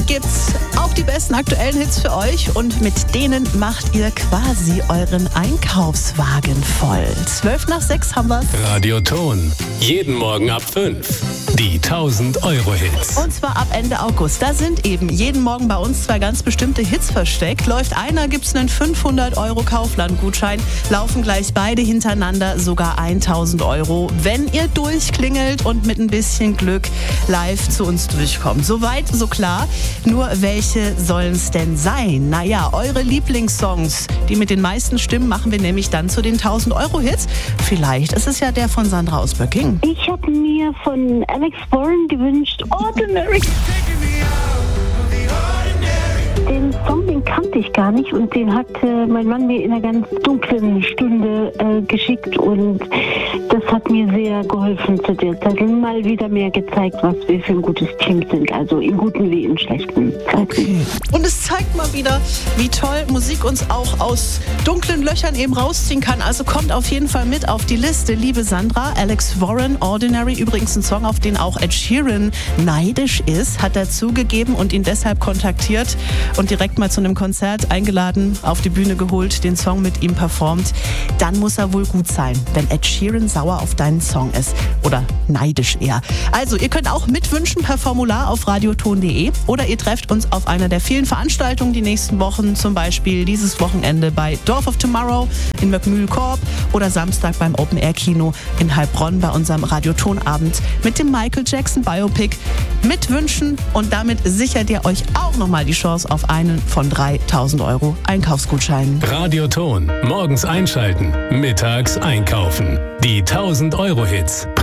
gibt's auch die besten aktuellen Hits für euch und mit denen macht ihr quasi euren Einkaufswagen voll. 5:12 haben wir's. Radioton. Jeden Morgen ab 5. Die 1000-Euro-Hits. Und zwar ab Ende August. Da sind eben jeden Morgen bei uns 2 ganz bestimmte Hits versteckt. Läuft einer, gibt's einen 500-Euro Kaufland-Gutschein. Laufen gleich beide hintereinander, sogar 1000 Euro, wenn ihr durchklingelt und mit ein bisschen Glück live zu uns durchkommt. Soweit, so klar. Nur welche sollen es denn sein? Naja, eure Lieblingssongs, die mit den meisten Stimmen, machen wir nämlich dann zu den 1000-Euro-Hits. Vielleicht ist es ja der von Sandra aus Böcking. Ich habe mir von Alex Warren gewünscht, Ordinary. Den Song, den kannte ich gar nicht und den hat mein Mann mir in einer ganz dunklen Stunde geschickt und das hat mir sehr geholfen zu der Zeit. Mal wieder mehr gezeigt, was wir für ein gutes Team sind, also in guten wie in schlechten Zeiten. Okay. Und es zeigt mal wieder, wie toll Musik uns auch aus dunklen Löchern eben rausziehen kann. Also kommt auf jeden Fall mit auf die Liste, liebe Sandra. Alex Warren, Ordinary, übrigens ein Song, auf den auch Ed Sheeran neidisch ist, hat er zugegeben und ihn deshalb kontaktiert und direkt mal zu einem Konzert eingeladen, auf die Bühne geholt, den Song mit ihm performt. Dann muss er wohl gut sein, wenn Ed Sheeran sauer auf deinen Song ist. Oder neidisch eher. Also, ihr könnt auch mitwünschen per Formular auf radioton.de oder ihr trefft uns auf einer der vielen Veranstaltungen die nächsten Wochen, zum Beispiel dieses Wochenende bei Dorf of Tomorrow in Möckmühl-Korb oder Samstag beim Open-Air-Kino in Heilbronn bei unserem Radioton-Abend mit dem Michael Jackson Biopic. Mitwünschen und damit sichert ihr euch auch nochmal die Chance auf einen von 3000 Euro Einkaufsgutscheinen. Radioton. Morgens einschalten, mittags einkaufen. Die 1000-Euro-Hits.